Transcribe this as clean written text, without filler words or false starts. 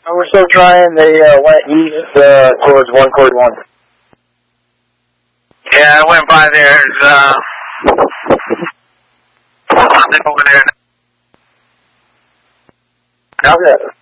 We're still trying. They went east towards 141. Yeah, I went by there. Something over there. Okay.